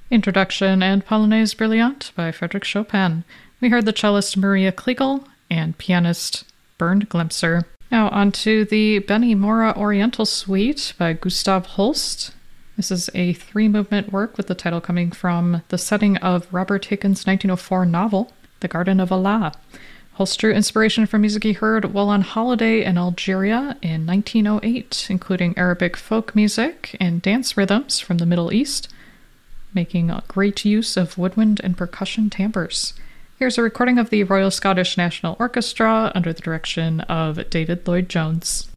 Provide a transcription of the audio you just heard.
Introduction and Polonaise Brillante by Frédéric Chopin. We heard the cellist Maria Kliegel and pianist Bernd Glemser. Now on to the Benny Mora Oriental Suite by Gustav Holst. This is a 3-movement work with the title coming from the setting of Robert Hickens' 1904 novel, The Garden of Allah. Holst drew inspiration from music he heard while on holiday in Algeria in 1908, including Arabic folk music and dance rhythms from the Middle East, making great use of woodwind and percussion timbres. Here's a recording of the Royal Scottish National Orchestra under the direction of David Lloyd-Jones.